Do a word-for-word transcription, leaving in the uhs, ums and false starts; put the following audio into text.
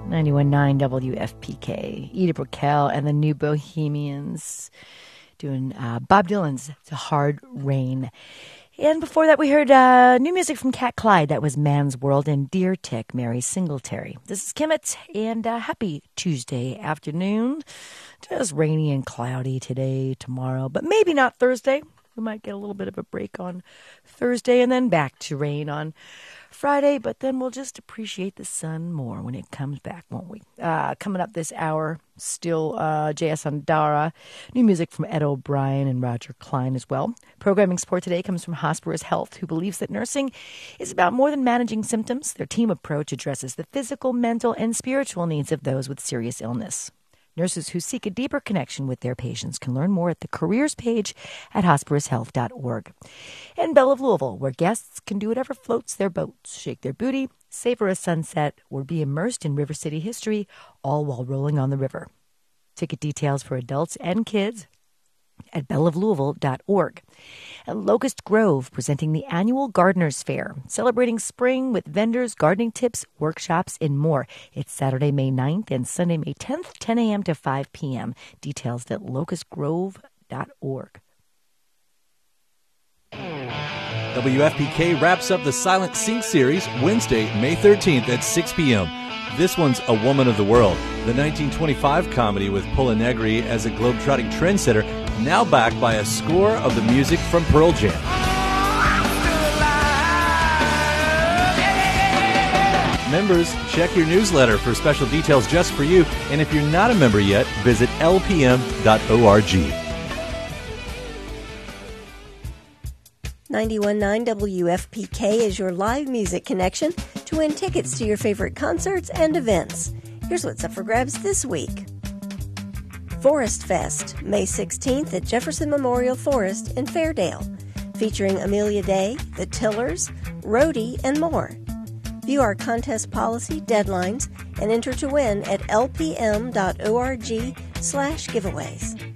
ninety-one point nine W F P K. Eda Brickell and the New Bohemians doing uh, Bob Dylan's It's a Hard Rain. And before that, we heard uh, new music from Cat Clyde. That was Man's World and Deer Tick, Mary Singletary. This is Kimmett, and uh, happy Tuesday afternoon. Just rainy and cloudy today, tomorrow, but maybe not Thursday. We might get a little bit of a break on Thursday and then back to rain on Friday, but then we'll just appreciate the sun more when it comes back, won't we? Uh, coming up this hour, still uh, J S Andara, new music from Ed O'Brien and Roger Klein as well. Programming support today comes from Hosperis Health, who believes that nursing is about more than managing symptoms. Their team approach addresses the physical, mental, and spiritual needs of those with serious illness. Nurses who seek a deeper connection with their patients can learn more at the careers page at hospice health dot org. And Belle of Louisville, where guests can do whatever floats their boats, shake their booty, savor a sunset, or be immersed in River City history, all while rolling on the river. Ticket details for adults and kids at belle of louisville dot org. And Locust Grove, presenting the annual Gardeners Fair, celebrating spring with vendors, gardening tips, workshops, and more. It's Saturday, May ninth and Sunday, May tenth, ten a.m. to five p.m. Details at locust grove dot org. W F P K wraps up the Silent Sync series Wednesday, May thirteenth at six p.m. This one's A Woman of the World, the nineteen twenty-five comedy with Paula Negri as a globetrotting trendsetter, now backed by a score of the music from Pearl Jam. Members, check your newsletter for special details just for you, and if you're not a member yet, visit l p m dot org. ninety-one point nine W F P K is your live music connection to win tickets to your favorite concerts and events. Here's what's up for grabs this week. Forest Fest, May sixteenth at Jefferson Memorial Forest in Fairdale, featuring Amelia Day, The Tillers, Rhodey, and more. View our contest policy, deadlines, and enter to win at l p m dot org slash giveaways.